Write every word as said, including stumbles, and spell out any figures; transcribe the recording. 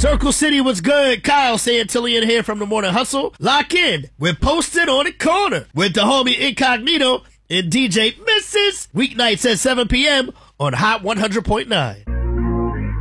Circle City was good. Kyle Santillian here from the Morning Hustle. Lock in. We're posted on the corner with the homie Incognito and D J Missus Weeknights at seven p.m. on Hot one hundred point nine.